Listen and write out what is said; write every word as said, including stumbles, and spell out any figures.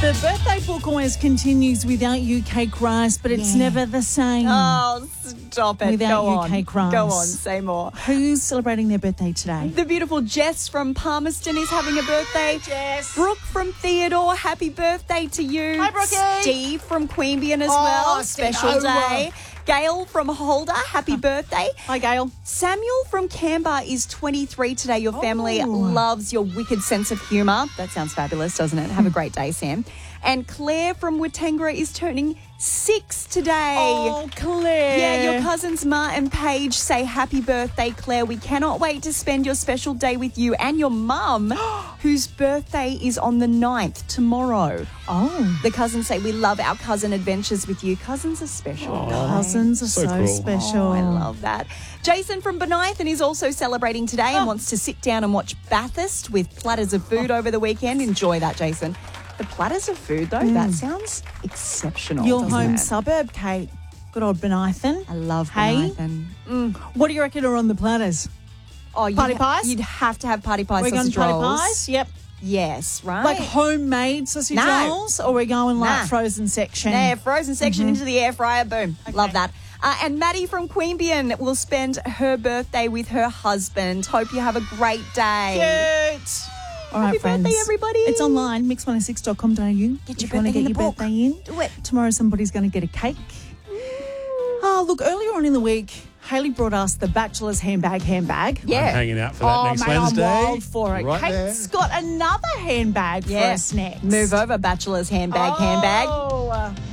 The birthday book always continues without you, Cake Rice, but it's Yeah. never the same. Oh, stop it. Without Go you, on. Cake Rice. Go on, say more. Who's celebrating their birthday today? The beautiful Jess from Palmerston is having a birthday. Jess. Brooke from Theodore, happy birthday to you. Hi, Brookie. Steve from Queanbeyan as Oh, well, Steve. special Oh, day. Gail from Holder, happy birthday. Hi, Gail. Samuel from Canberra is twenty-three today. Your family Oh. loves your wicked sense of humour. That sounds fabulous, doesn't it? Have a great day, Sam. And Claire from Wittangra is turning six today. Oh, Claire. Yeah, your cousins Ma and Paige say happy birthday, Claire. We cannot wait to spend your special day with you and your mum, whose birthday is on the ninth, tomorrow. Oh, The cousins say we love our cousin adventures with you. Cousins are special. guys. cousins are so, So cool. special. Oh, I love that. Jason from Benithan is also celebrating today and Oh. wants to sit down and watch Bathurst with platters of food over the weekend. Enjoy that, Jason. The platters of food, though, that sounds exceptional. Your doesn't home it? suburb, Kate. Good old Benithan. I love Hey? Benithan. Mm. What do you reckon are on the platters? Oh, you'd Party ha- pies? You'd have to have party pies, We're going sausage party rolls. pies? Yep. Yes, right. Like homemade sausage No. rolls, or we're going like Nah. frozen section? Yeah, frozen section into the air fryer. Boom. Okay. Love that. Uh, and Maddie from Queanbeyan will spend her birthday with her husband. Hope you have a great day. Cute. All right, Happy friends. birthday, everybody. It's online, mix one oh six dot com dot a u. Get your if you want to birthday in get the your book. birthday in. Do it. Tomorrow somebody's going to get a cake. Oh, look, earlier on in the week, Hayley brought us the Bachelor's handbag handbag. Yeah. I'm hanging out for that Oh, next mate, Wednesday. I'm wild for it. Right Kate's there. got another handbag for Yeah. us next. Move over, bachelor's handbag, handbag. Oh, uh,